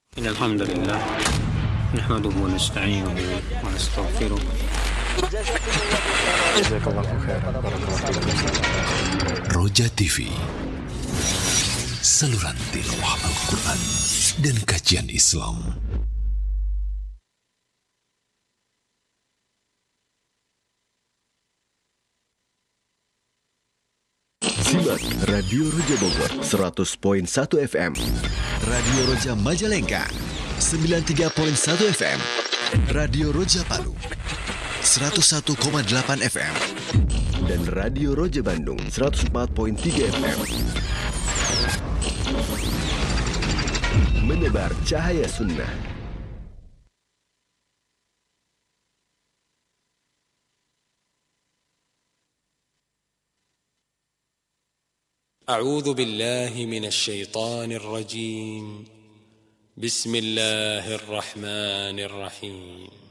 إن الحمد لله نحمده ونستعينه ونستغفره. Jazakallahu khairan. Barakallahu fikum. Roja TV, saluran tilawah Al-Quran dan kajian Islam. Simak Radio Roja Bogor 100.1 FM, Radio Roja Majalengka 93.1 FM, Radio Roja Palu 101,8 FM, dan Radio Roja Bandung 104.3 FM. Menebar cahaya sunnah. أعوذ بالله من الشيطان الرجيم. بسم الله الرحمن الرحيم.